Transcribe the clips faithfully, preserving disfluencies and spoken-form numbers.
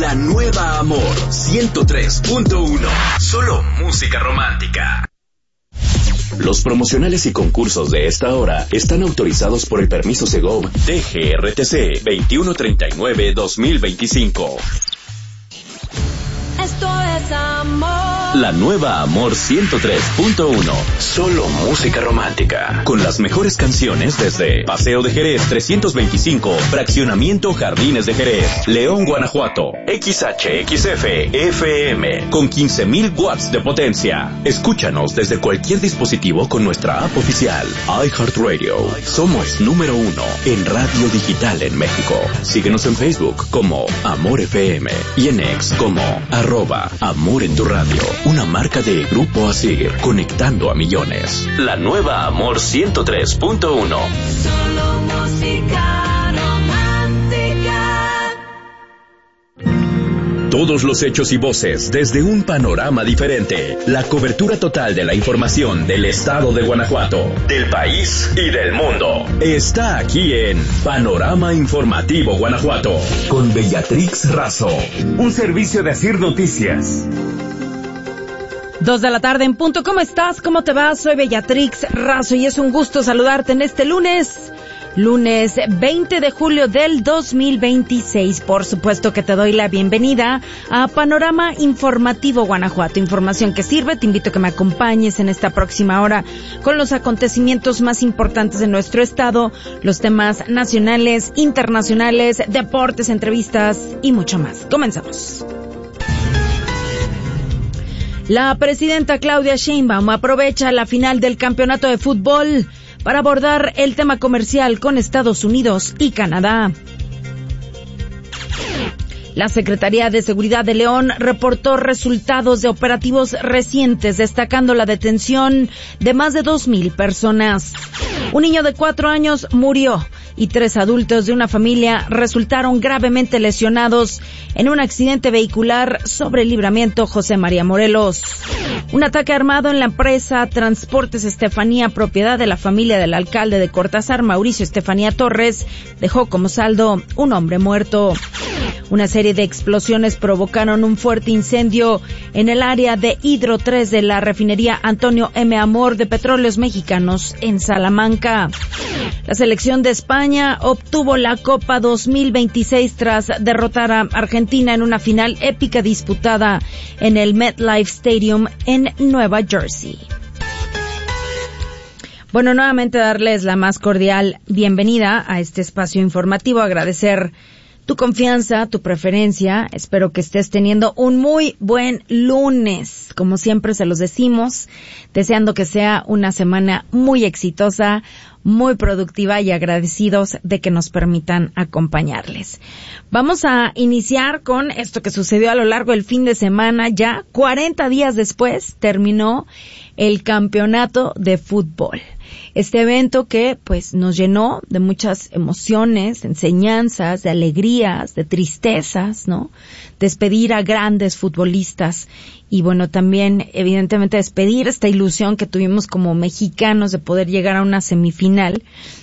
La nueva Amor ciento tres punto uno. Solo música romántica. Los promocionales y concursos de esta hora están autorizados por el permiso Segov D G R T C veintiuno treinta y nueve dos mil veinticinco. Esto es amor. La nueva Amor ciento tres punto uno. Solo música romántica. Con las mejores canciones desde Paseo de Jerez trescientos veinticinco, Fraccionamiento Jardines de Jerez, León, Guanajuato. X H X F F M con quince mil watts de potencia. Escúchanos desde cualquier dispositivo con nuestra app oficial iHeartRadio. Somos número uno en radio digital en México. Síguenos en Facebook como Amor F M y en X como arroba Amor en tu radio. Una marca de Grupo Asir, conectando a millones. La nueva Amor ciento tres punto uno. Solo música romántica. Todos los hechos y voces desde un panorama diferente. La cobertura total de la información del estado de Guanajuato, del país y del mundo. Está aquí en Panorama Informativo Guanajuato, con Bellatrix Razo. Un servicio de Asir Noticias. Dos de la tarde en punto. ¿Cómo estás? ¿Cómo te va? Soy Bellatrix Razo y es un gusto saludarte en este lunes. Lunes veinte de julio del dos mil veintiséis. Por supuesto que te doy la bienvenida a Panorama Informativo Guanajuato. Información que sirve. Te invito a que me acompañes en esta próxima hora con los acontecimientos más importantes de nuestro estado, los temas nacionales, internacionales, deportes, entrevistas y mucho más. Comenzamos. La presidenta Claudia Sheinbaum aprovecha la final del campeonato de fútbol para abordar el tema comercial con Estados Unidos y Canadá. La Secretaría de Seguridad de León reportó resultados de operativos recientes, destacando la detención de más de dos mil personas. Un niño de cuatro años murió y tres adultos de una familia resultaron gravemente lesionados en un accidente vehicular sobre el Libramiento José María Morelos. Un ataque armado en la empresa Transportes Estefanía, propiedad de la familia del alcalde de Cortázar, Mauricio Estefanía Torres, dejó como saldo un hombre muerto. Una serie de explosiones provocaron un fuerte incendio en el área de Hidro tres de la refinería Antonio M. Amor de Petróleos Mexicanos en Salamanca. La selección de España obtuvo la Copa dos mil veintiséis tras derrotar a Argentina en una final épica disputada en el MetLife Stadium en Nueva Jersey. Bueno, nuevamente darles la más cordial bienvenida a este espacio informativo, agradecer tu confianza, tu preferencia. Espero que estés teniendo un muy buen lunes, como siempre se los decimos, deseando que sea una semana muy exitosa, muy productiva y agradecidos de que nos permitan acompañarles. Vamos a iniciar con esto que sucedió a lo largo del fin de semana. Ya cuarenta días después terminó el campeonato de fútbol. Este evento que pues nos llenó de muchas emociones, de enseñanzas, de alegrías, de tristezas, ¿no? Despedir a grandes futbolistas y bueno, también evidentemente despedir esta ilusión que tuvimos como mexicanos de poder llegar a una semifinal.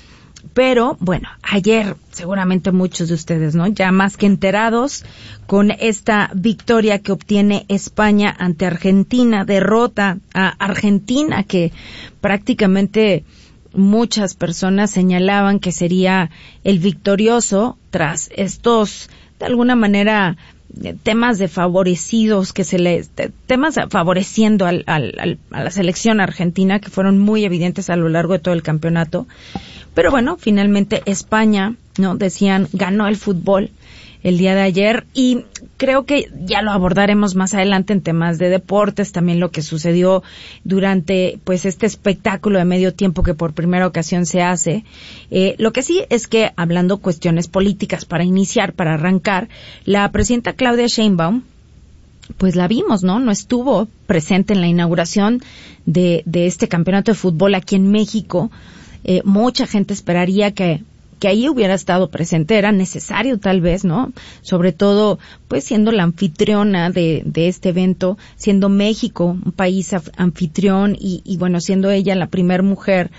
Pero, bueno, ayer seguramente muchos de ustedes, ¿no? Ya más que enterados con esta victoria que obtiene España ante Argentina, derrota a Argentina que prácticamente muchas personas señalaban que sería el victorioso tras estos, de alguna manera, temas de favorecidos que se le, temas favoreciendo al, al, al, a la selección argentina que fueron muy evidentes a lo largo de todo el campeonato. Pero bueno, finalmente España, ¿no? Decían, ganó el fútbol el día de ayer y creo que ya lo abordaremos más adelante en temas de deportes, también lo que sucedió durante pues este espectáculo de medio tiempo que por primera ocasión se hace. Eh, lo que sí es que hablando cuestiones políticas para iniciar, para arrancar, la presidenta Claudia Sheinbaum, pues la vimos, ¿no? No estuvo presente en la inauguración de, de este campeonato de fútbol aquí en México. Eh, mucha gente esperaría que que ahí hubiera estado presente, era necesario tal vez, ¿no? Sobre todo, pues siendo la anfitriona de, de este evento, siendo México un país anfitrión y, y bueno, siendo ella la primer mujer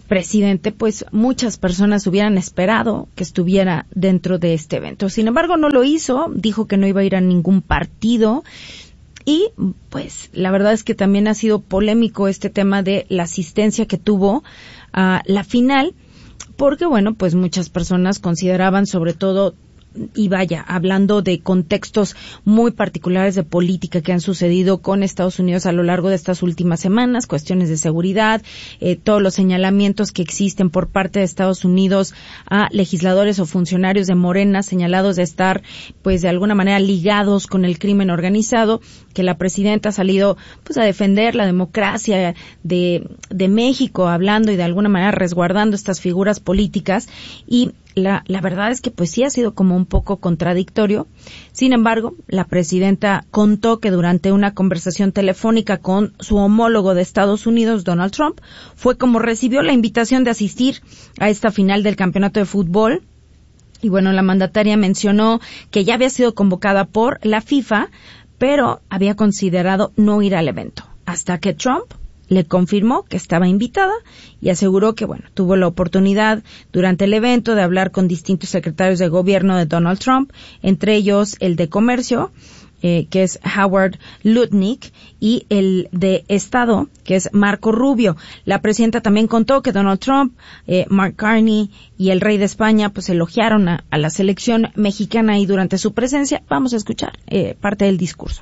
presidente, pues muchas personas hubieran esperado que estuviera dentro de este evento. Sin embargo, no lo hizo, dijo que no iba a ir a ningún partido y pues la verdad es que también ha sido polémico este tema de la asistencia que tuvo a la final, porque bueno, pues muchas personas consideraban sobre todo, y vaya, hablando de contextos muy particulares de política que han sucedido con Estados Unidos a lo largo de estas últimas semanas, cuestiones de seguridad, eh, todos los señalamientos que existen por parte de Estados Unidos a legisladores o funcionarios de Morena señalados de estar, pues de alguna manera ligados con el crimen organizado, que la presidenta ha salido pues a defender la democracia de, de México, hablando y de alguna manera resguardando estas figuras políticas, y La, la verdad es que pues sí ha sido como un poco contradictorio. Sin embargo, la presidenta contó que durante una conversación telefónica con su homólogo de Estados Unidos, Donald Trump, fue como recibió la invitación de asistir a esta final del campeonato de fútbol. Y bueno, la mandataria mencionó que ya había sido convocada por la FIFA, pero había considerado no ir al evento, hasta que Trump le confirmó que estaba invitada y aseguró que, bueno, tuvo la oportunidad durante el evento de hablar con distintos secretarios de gobierno de Donald Trump, entre ellos el de Comercio, eh, que es Howard Lutnick, y el de Estado, que es Marco Rubio. La presidenta también contó que Donald Trump, eh, Mark Carney y el rey de España, pues elogiaron a, a la selección mexicana ahí durante su presencia. Vamos a escuchar eh, parte del discurso.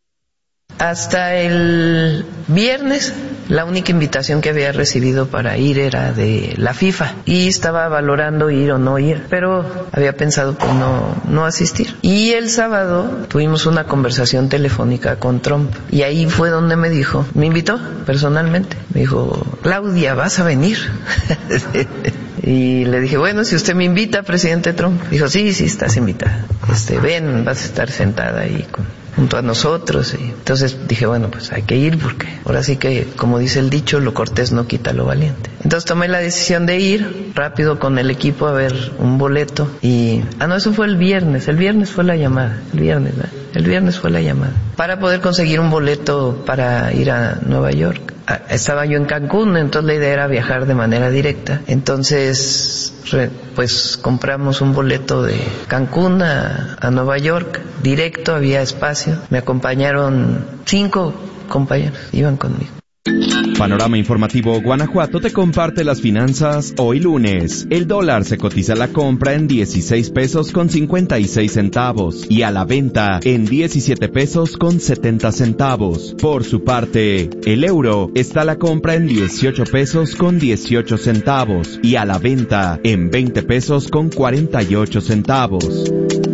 Hasta el viernes, la única invitación que había recibido para ir era de la FIFA y estaba valorando ir o no ir, pero había pensado pues no, no asistir. Y el sábado tuvimos una conversación telefónica con Trump y ahí fue donde me dijo, me invitó personalmente, me dijo, Claudia, ¿vas a venir? Y le dije, bueno, si usted me invita, presidente Trump. Dijo, sí, sí, estás invitada. Este, ven, vas a estar sentada ahí con, junto a nosotros. Y entonces dije, bueno, pues hay que ir porque ahora sí que, como dice el dicho, lo cortés no quita lo valiente. Entonces tomé la decisión de ir rápido con el equipo a ver un boleto. Y, ah, no, eso fue el viernes. El viernes fue la llamada. El viernes, ¿verdad? El viernes fue la llamada. Para poder conseguir un boleto para ir a Nueva York. Estaba yo en Cancún, entonces la idea era viajar de manera directa. Entonces, pues compramos un boleto de Cancún a, a Nueva York, directo, había espacio. Me acompañaron cinco compañeros, iban conmigo. Panorama Informativo Guanajuato te comparte las finanzas hoy lunes. El dólar se cotiza a la compra en dieciséis pesos con cincuenta y seis centavos y a la venta en diecisiete pesos con setenta centavos. Por su parte, el euro está a la compra en dieciocho pesos con dieciocho centavos y a la venta en veinte pesos con cuarenta y ocho centavos.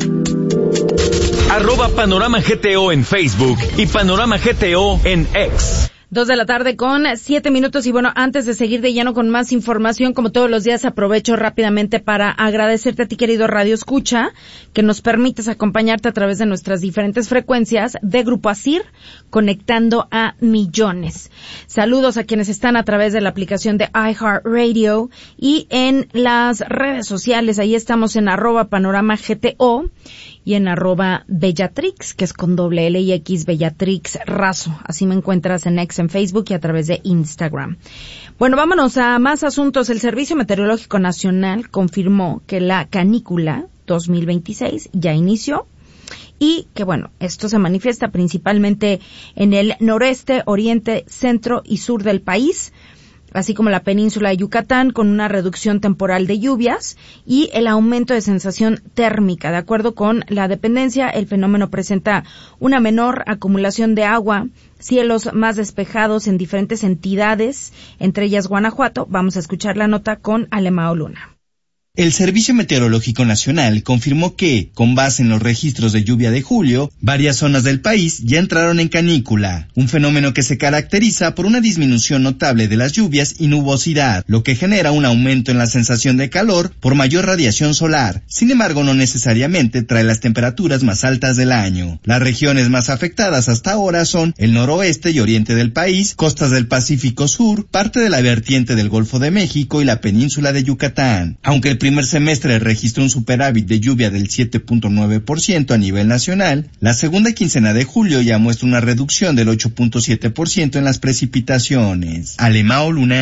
Arroba Panorama G T O en Facebook y Panorama G T O en X. Dos de la tarde con siete minutos y bueno, antes de seguir de lleno con más información, como todos los días aprovecho rápidamente para agradecerte a ti, querido Radio Escucha, que nos permites acompañarte a través de nuestras diferentes frecuencias de Grupo Asir, conectando a millones. Saludos a quienes están a través de la aplicación de iHeartRadio y en las redes sociales, ahí estamos en arroba Panorama G T O y en arroba Bellatrix, que es con doble L y X, Bellatrix Razo. Así me encuentras en X, en Facebook y a través de Instagram. Bueno, vámonos a más asuntos. El Servicio Meteorológico Nacional confirmó que la canícula dos mil veintiséis ya inició y que, bueno, esto se manifiesta principalmente en el noreste, oriente, centro y sur del país, así como la península de Yucatán, con una reducción temporal de lluvias y el aumento de sensación térmica. De acuerdo con la dependencia, el fenómeno presenta una menor acumulación de agua, cielos más despejados en diferentes entidades, entre ellas Guanajuato. Vamos a escuchar la nota con Alemao Luna. El Servicio Meteorológico Nacional confirmó que, con base en los registros de lluvia de julio, varias zonas del país ya entraron en canícula, un fenómeno que se caracteriza por una disminución notable de las lluvias y nubosidad, lo que genera un aumento en la sensación de calor por mayor radiación solar. Sin embargo, no necesariamente trae las temperaturas más altas del año. Las regiones más afectadas hasta ahora son el noroeste y oriente del país, costas del Pacífico Sur, parte de la vertiente del Golfo de México y la península de Yucatán. Aunque el primer semestre registró un superávit de lluvia del siete punto nueve por ciento a nivel nacional, la segunda quincena de julio ya muestra una reducción del ocho punto siete por ciento en las precipitaciones. Alemao Luna.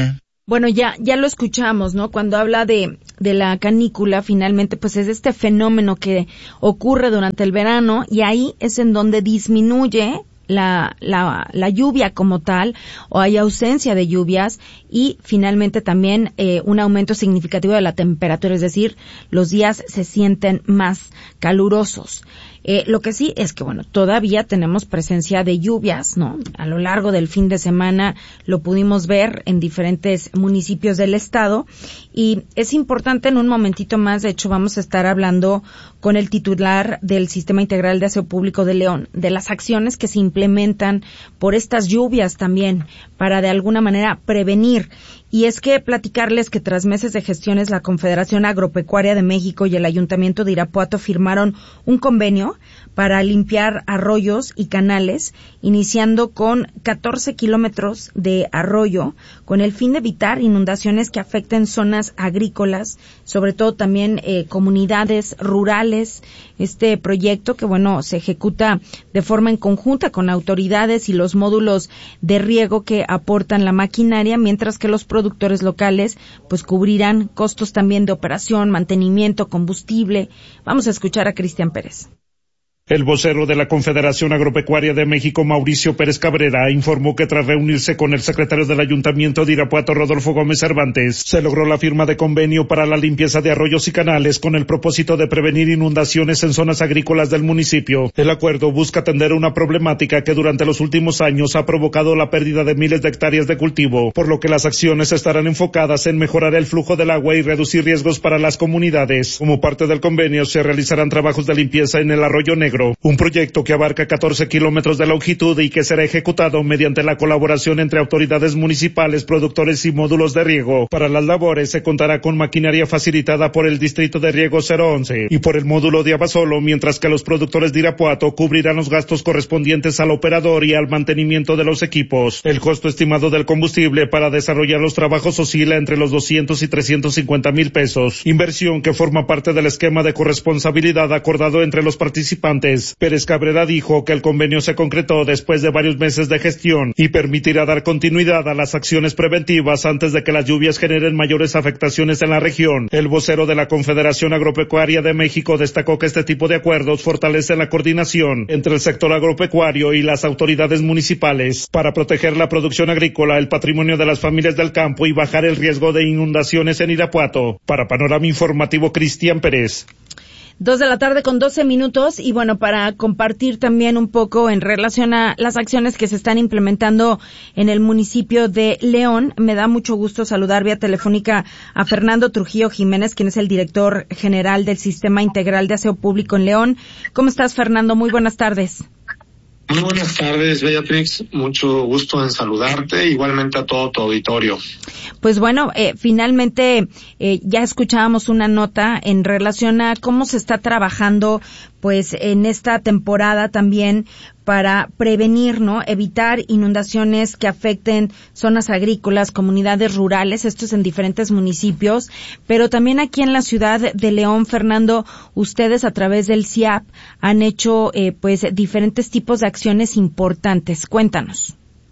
Bueno, ya ya lo escuchamos, ¿no? Cuando habla de de la canícula, finalmente, pues es este fenómeno que ocurre durante el verano y ahí es en donde disminuye la la la lluvia como tal, o hay ausencia de lluvias y finalmente también eh, un aumento significativo de la temperatura, es decir, los días se sienten más calurosos. Eh, lo que sí es que, bueno, todavía tenemos presencia de lluvias, ¿no? A lo largo del fin de semana lo pudimos ver en diferentes municipios del estado y es importante en un momentito más, de hecho vamos a estar hablando con el titular del Sistema Integral de Aseo Público de León, de las acciones que se implementan por estas lluvias también, para de alguna manera prevenir. Y es que platicarles que tras meses de gestiones la Confederación Agropecuaria de México y el Ayuntamiento de Irapuato firmaron un convenio para limpiar arroyos y canales, iniciando con catorce kilómetros de arroyo, con el fin de evitar inundaciones que afecten zonas agrícolas, sobre todo también eh, comunidades rurales. Este proyecto que, bueno, se ejecuta de forma en conjunta con autoridades y los módulos de riego que aportan la maquinaria, mientras que los productores locales pues cubrirán costos también de operación, mantenimiento, combustible. Vamos a escuchar a Cristian Pérez. El vocero de la Confederación Agropecuaria de México, Mauricio Pérez Cabrera, informó que tras reunirse con el secretario del Ayuntamiento de Irapuato, Rodolfo Gómez Cervantes, se logró la firma de convenio para la limpieza de arroyos y canales con el propósito de prevenir inundaciones en zonas agrícolas del municipio. El acuerdo busca atender una problemática que durante los últimos años ha provocado la pérdida de miles de hectáreas de cultivo, por lo que las acciones estarán enfocadas en mejorar el flujo del agua y reducir riesgos para las comunidades. Como parte del convenio, se realizarán trabajos de limpieza en el Arroyo Negro, un proyecto que abarca catorce kilómetros de longitud y que será ejecutado mediante la colaboración entre autoridades municipales, productores y módulos de riego. Para las labores se contará con maquinaria facilitada por el Distrito de Riego cero once y por el módulo de Abasolo, mientras que los productores de Irapuato cubrirán los gastos correspondientes al operador y al mantenimiento de los equipos. El costo estimado del combustible para desarrollar los trabajos oscila entre los doscientos y trescientos cincuenta mil pesos, inversión que forma parte del esquema de corresponsabilidad acordado entre los participantes. Pérez Cabrera dijo que el convenio se concretó después de varios meses de gestión y permitirá dar continuidad a las acciones preventivas antes de que las lluvias generen mayores afectaciones en la región. El vocero de la Confederación Agropecuaria de México destacó que este tipo de acuerdos fortalecen la coordinación entre el sector agropecuario y las autoridades municipales para proteger la producción agrícola, el patrimonio de las familias del campo y bajar el riesgo de inundaciones en Irapuato. Para Panorama Informativo, Cristian Pérez. Dos de la tarde con doce minutos y bueno, para compartir también un poco en relación a las acciones que se están implementando en el municipio de León, me da mucho gusto saludar vía telefónica a Fernando Trujillo Jiménez, quien es el director general del Sistema Integral de Aseo Público en León. ¿Cómo estás, Fernando? Muy buenas tardes. Muy buenas tardes, Beatrix. Mucho gusto en saludarte, igualmente a todo tu auditorio. Pues bueno, eh, finalmente eh, ya escuchábamos una nota en relación a cómo se está trabajando pues en esta temporada también para prevenir, ¿no? Evitar inundaciones que afecten zonas agrícolas, comunidades rurales, esto es en diferentes municipios, pero también aquí en la ciudad de León, Fernando, ustedes a través del C I A P han hecho eh, pues diferentes tipos de acciones importantes. Cuéntanos.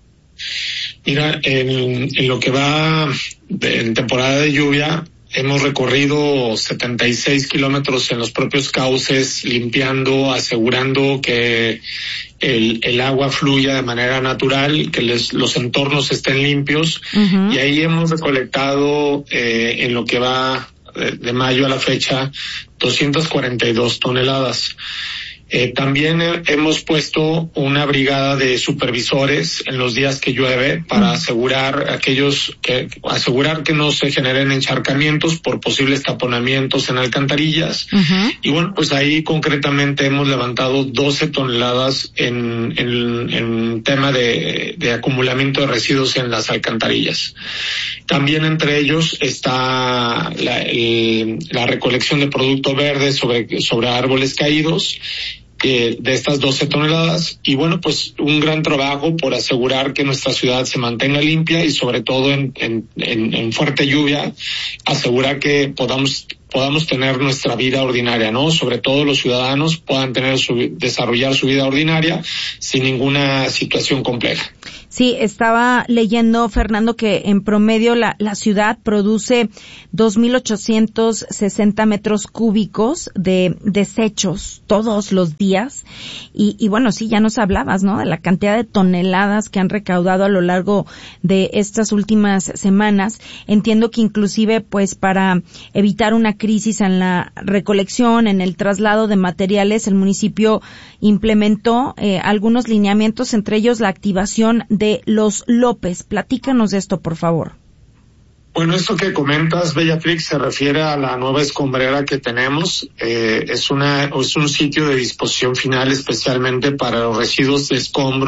Mira, en, en lo que va de, en temporada de lluvia, hemos recorrido setenta y seis kilómetros en los propios cauces, limpiando, asegurando que el, el agua fluya de manera natural, que les, los entornos estén limpios. Uh-huh. Y ahí hemos recolectado, eh, en lo que va de, de mayo a la fecha, doscientas cuarenta y dos toneladas. Eh, también eh, hemos puesto una brigada de supervisores en los días que llueve para asegurar aquellos que asegurar que no se generen encharcamientos por posibles taponamientos en alcantarillas. Uh-huh. Y bueno, pues ahí concretamente hemos levantado doce toneladas en en, en tema de, de acumulamiento de residuos en las alcantarillas. También entre ellos está la, el, la recolección de producto verde sobre sobre árboles caídos, de estas doce toneladas, y bueno, pues un gran trabajo por asegurar que nuestra ciudad se mantenga limpia y sobre todo en, en, en, en fuerte lluvia, asegurar que podamos podamos tener nuestra vida ordinaria, ¿no? Sobre todo los ciudadanos puedan tener su, desarrollar su vida ordinaria sin ninguna situación compleja. Sí, estaba leyendo, Fernando, que en promedio la, la ciudad produce dos mil ochocientos sesenta metros cúbicos de desechos todos los días. Y, y bueno, sí, ya nos hablabas, ¿no?, de la cantidad de toneladas que han recaudado a lo largo de estas últimas semanas. Entiendo que inclusive, pues, para evitar una crisis en la recolección, en el traslado de materiales, el municipio implementó eh, algunos lineamientos, entre ellos la activación de de Los López. Platícanos de esto, por favor. Bueno, esto que comentas, Bellatrix, se refiere a la nueva escombrera que tenemos. Eh, es una, es un sitio de disposición final especialmente para los residuos de escombro